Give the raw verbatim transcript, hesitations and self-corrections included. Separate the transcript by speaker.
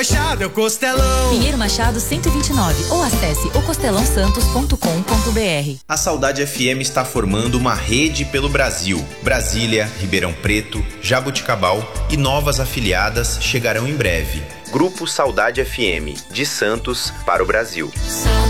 Speaker 1: Machado é o Costelão.
Speaker 2: Pinheiro Machado cento e vinte e nove ou acesse o costelão santos ponto com ponto br.
Speaker 3: A Saudade F M está formando uma rede pelo Brasil. Brasília, Ribeirão Preto, Jaboticabal e novas afiliadas chegarão em breve. Grupo Saudade F M, de Santos para o Brasil.